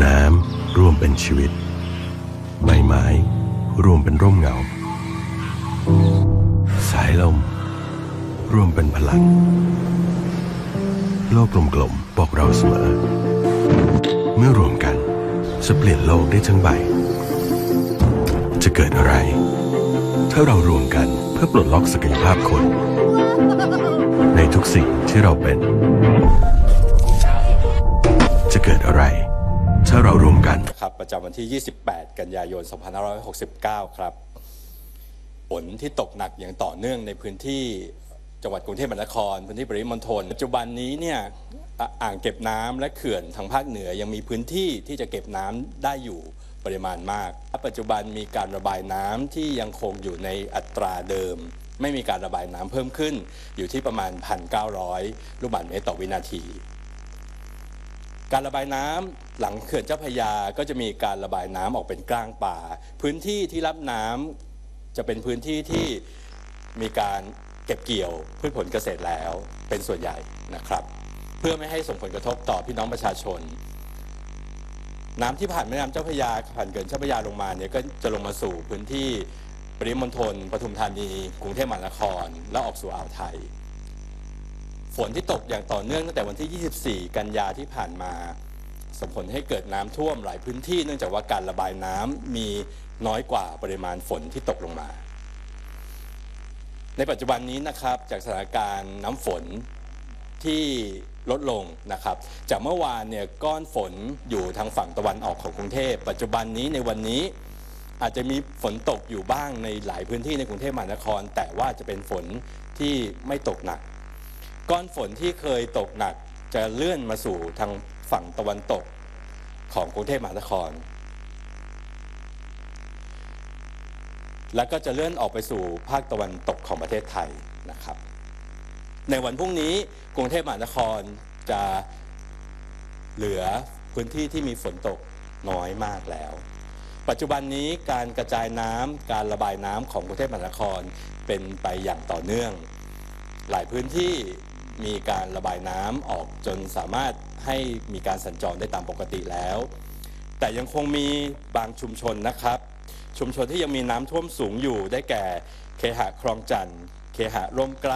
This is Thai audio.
น้ำรวมเป็นชีวิตใบไม้รวมเป็นร่มเงาสายลมรวมเป็นพลังโลกกลมๆบอกเราเสมอเมื่อรวมกันจะเปลี่ยนโลกได้ทั้งใบจะเกิดอะไรถ้าเรารวมกันเพื่อปลดล็อกศักยภาพคนในทุกสิ่งที่เราเป็นจะเกิดอะไรถ้าเรารวมกันครับประจำวันที่ 28 กันยายน 2569 ครับฝนที่ตกหนักอย่างต่อเนื่องในพื้นที่จังหวัดกรุงเทพมหานครพื้นที่ปริมณฑลปัจจุบันนี้เนี่ยอ่างเก็บน้ำและเขื่อนทางภาคเหนือยังมีพื้นที่ที่จะเก็บน้ำได้อยู่ปริมาณมากปัจจุบันมีการระบายน้ำที่ยังคงอยู่ในอัตราเดิมไม่มีการระบายน้ำเพิ่มขึ้นอยู่ที่ประมาณ 1,900 ลูกบาศก์เมตรต่อวินาทีการระบายน้ำหลังเขื่อนเจ้าพระยาก็จะมีการระบายน้ำออกเป็นกลางป่าพื้นที่ที่รับน้ำจะเป็นพื้นที่ที่มีการเก็บเกี่ยวพืชผลเกษตรแล้วเป็นส่วนใหญ่นะครับเพื่อไม่ให้ส่งผลกระทบต่อพี่น้องประชาชนน้ำที่ผ่านแม่น้ำเจ้าพระยาผ่านเขื่อนเจ้าพระยาลงมาเนี่ยก็จะลงมาสู่พื้นที่ปริมณฑลปทุมธานีกรุงเทพมหานครและออกสู่อ่าวไทยฝนที่ตกอย่างต่อเนื่องตั้งแต่วันที่ 24 กันยาที่ผ่านมาส่งผลให้เกิดน้ำท่วมหลายพื้นที่เนื่องจากว่าการระบายน้ำมีน้อยกว่าปริมาณฝนที่ตกลงมาในปัจจุบันนี้นะครับจากสถานการณ์น้ำฝนที่ลดลงนะครับจากเมื่อวานเนี่ยก้อนฝนอยู่ทางฝั่งตะวันออกของกรุงเทพปัจจุบันนี้ในวันนี้อาจจะมีฝนตกอยู่บ้างในหลายพื้นที่ในกรุงเทพมหานครแต่ว่าจะเป็นฝนที่ไม่ตกหนักก้อนฝนที่เคยตกหนักจะเลื่อนมาสู่ทางฝั่งตะวันตกของกรุงเทพมหานครแล้วก็จะเลื่อนออกไปสู่ภาคตะวันตกของประเทศไทยนะครับในวันพรุ่งนี้กรุงเทพมหานครจะเหลือพื้นที่ที่มีฝนตกน้อยมากแล้วปัจจุบันนี้การกระจายน้ำการระบายน้ำของกรุงเทพมหานครเป็นไปอย่างต่อเนื่องหลายพื้นที่มีการระบายน้ำออกจนสามารถให้มีการสัญจรได้ตามปกติแล้วแต่ยังคงมีบางชุมชนนะครับชุมชนที่ยังมีน้ำท่วมสูงอยู่ได้แก่เคหะคลองจันทน์เคหะร่มเกล้า